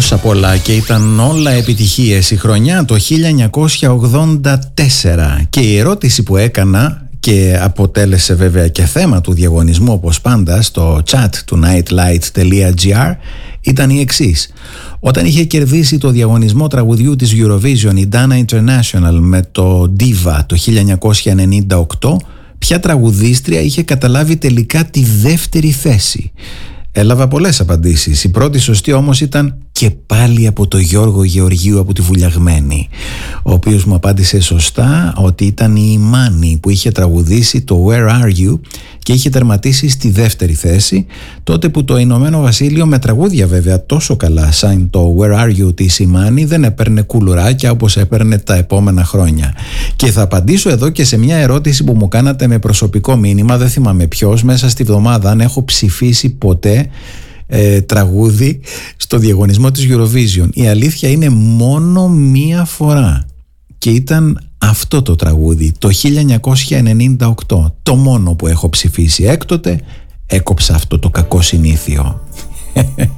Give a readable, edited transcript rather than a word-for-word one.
Τόσα πολλά και ήταν όλα επιτυχίες η χρονιά το 1984 και η ερώτηση που έκανα και αποτέλεσε βέβαια και θέμα του διαγωνισμού όπως πάντα στο chat του nightlight.gr ήταν η εξής. Όταν είχε κερδίσει το διαγωνισμό τραγουδιού της Eurovision η Dana International με το Diva το 1998, ποια τραγουδίστρια είχε καταλάβει τελικά τη δεύτερη θέση? Έλαβα πολλές απαντήσεις. Η πρώτη σωστή όμως ήταν και πάλι από το Γιώργο Γεωργίου από τη Βουλιαγμένη, ο οποίος μου απάντησε σωστά ότι ήταν η Imani που είχε τραγουδήσει το Where Are You και είχε τερματίσει στη δεύτερη θέση, τότε που το Ηνωμένο Βασίλειο, με τραγούδια βέβαια τόσο καλά σαν το Where Are You της Imani, δεν έπαιρνε κουλουράκια όπως έπαιρνε τα επόμενα χρόνια. Και θα απαντήσω εδώ και σε μια ερώτηση που μου κάνατε με προσωπικό μήνυμα, δεν θυμάμαι ποιος, μέσα στη βδομάδα, αν έχω ψηφίσει ποτέ τραγούδι στο διαγωνισμό της Eurovision. Η αλήθεια είναι μόνο μία φορά και ήταν αυτό το τραγούδι το 1998, το μόνο που έχω ψηφίσει. Έκτοτε έκοψα αυτό το κακό συνήθειο.